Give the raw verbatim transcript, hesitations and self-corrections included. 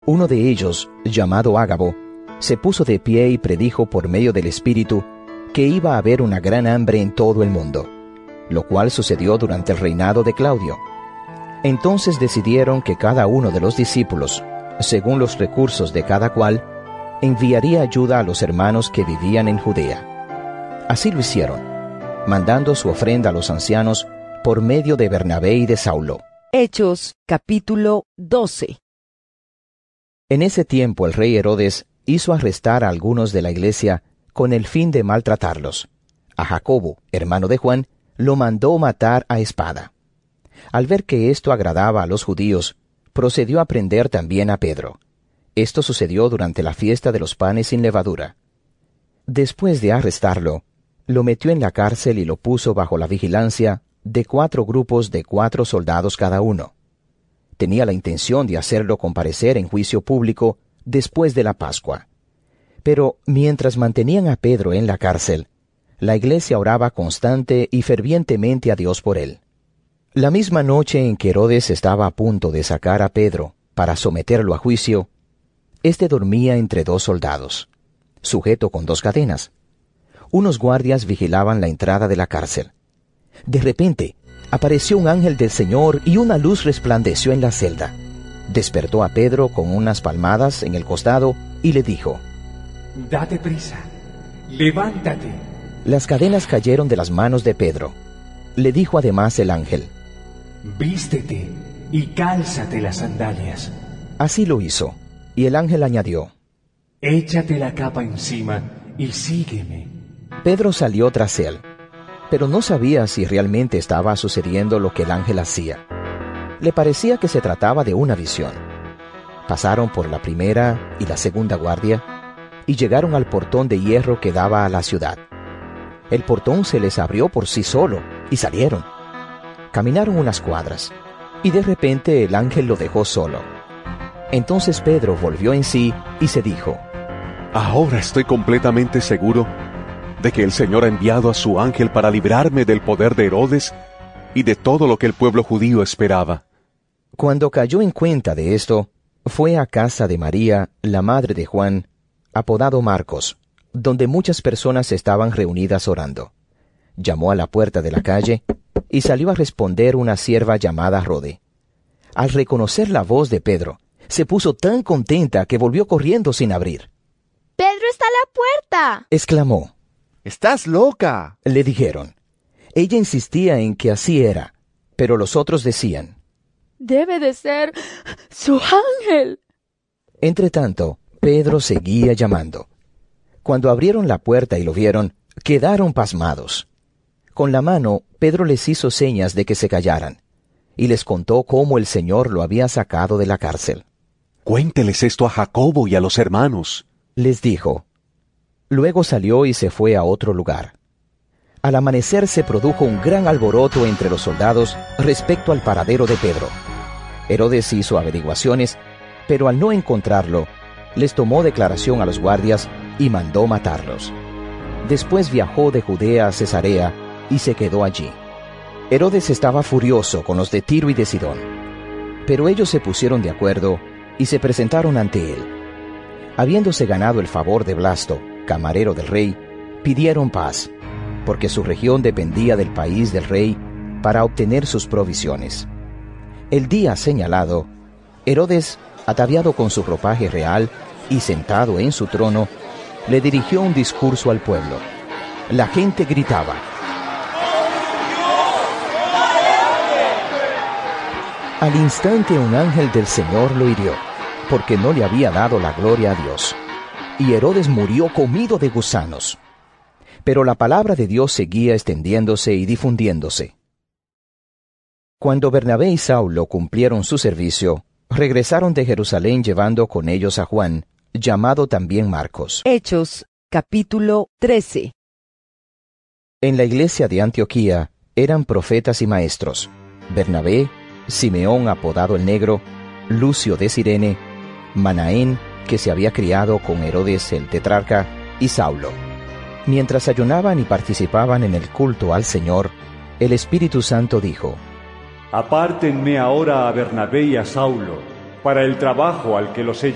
Uno de ellos, llamado Ágabo, se puso de pie y predijo por medio del Espíritu que iba a haber una gran hambre en todo el mundo, lo cual sucedió durante el reinado de Claudio. Entonces decidieron que cada uno de los discípulos, según los recursos de cada cual, enviaría ayuda a los hermanos que vivían en Judea. Así lo hicieron, mandando su ofrenda a los ancianos por medio de Bernabé y de Saulo. Hechos, capítulo doce. En ese tiempo el rey Herodes hizo arrestar a algunos de la iglesia con el fin de maltratarlos. A Jacobo, hermano de Juan, lo mandó matar a espada. Al ver que esto agradaba a los judíos, procedió a prender también a Pedro. Esto sucedió durante la fiesta de los panes sin levadura. Después de arrestarlo, lo metió en la cárcel y lo puso bajo la vigilancia de cuatro grupos de cuatro soldados cada uno. Tenía la intención de hacerlo comparecer en juicio público después de la Pascua. Pero mientras mantenían a Pedro en la cárcel, la iglesia oraba constante y fervientemente a Dios por él. La misma noche en que Herodes estaba a punto de sacar a Pedro para someterlo a juicio, éste dormía entre dos soldados, sujeto con dos cadenas. Unos guardias vigilaban la entrada de la cárcel. De repente, apareció un ángel del Señor y una luz resplandeció en la celda. Despertó a Pedro con unas palmadas en el costado y le dijo: «Date prisa, levántate». Las cadenas cayeron de las manos de Pedro. Le dijo además el ángel: «Vístete y cálzate las sandalias». Así lo hizo, y el ángel añadió: «Échate la capa encima y sígueme». Pedro salió tras él, pero no sabía si realmente estaba sucediendo lo que el ángel hacía. Le parecía que se trataba de una visión. Pasaron por la primera y la segunda guardia y llegaron al portón de hierro que daba a la ciudad. El portón se les abrió por sí solo y salieron. Caminaron unas cuadras y de repente el ángel lo dejó solo. Entonces Pedro volvió en sí y se dijo: «Ahora estoy completamente seguro de que el Señor ha enviado a su ángel para librarme del poder de Herodes y de todo lo que el pueblo judío esperaba». Cuando cayó en cuenta de esto, fue a casa de María, la madre de Juan, apodado Marcos, donde muchas personas estaban reunidas orando. Llamó a la puerta de la calle y salió a responder una sierva llamada Rode. Al reconocer la voz de Pedro, se puso tan contenta que volvió corriendo sin abrir. «¡Pedro está a la puerta!», exclamó. «¡Estás loca!», le dijeron. Ella insistía en que así era, pero los otros decían: «Debe de ser su ángel». Entretanto, Pedro seguía llamando. Cuando abrieron la puerta y lo vieron, quedaron pasmados. Con la mano, Pedro les hizo señas de que se callaran, y les contó cómo el Señor lo había sacado de la cárcel. «Cuénteles esto a Jacobo y a los hermanos», les dijo. Luego salió y se fue a otro lugar. Al amanecer se produjo un gran alboroto entre los soldados respecto al paradero de Pedro. Herodes hizo averiguaciones, pero al no encontrarlo, les tomó declaración a los guardias y mandó matarlos. Después viajó de Judea a Cesarea y se quedó allí. Herodes estaba furioso con los de Tiro y de Sidón, pero ellos se pusieron de acuerdo y se presentaron ante él. Habiéndose ganado el favor de Blasto, camarero del rey, pidieron paz, porque su región dependía del país del rey para obtener sus provisiones. El día señalado, Herodes, ataviado con su ropaje real y sentado en su trono, le dirigió un discurso al pueblo. La gente gritaba. Al instante un ángel del Señor lo hirió, porque no le había dado la gloria a Dios. Y Herodes murió comido de gusanos. Pero la palabra de Dios seguía extendiéndose y difundiéndose. Cuando Bernabé y Saulo cumplieron su servicio, regresaron de Jerusalén llevando con ellos a Juan, llamado también Marcos. Hechos, capítulo trece. En la iglesia de Antioquía eran profetas y maestros: Bernabé, Simeón apodado el Negro, Lucio de Cirene, Manaén, que se había criado con Herodes el tetrarca, y Saulo. Mientras ayunaban y participaban en el culto al Señor, el Espíritu Santo dijo: «Apártenme ahora a Bernabé y a Saulo para el trabajo al que los he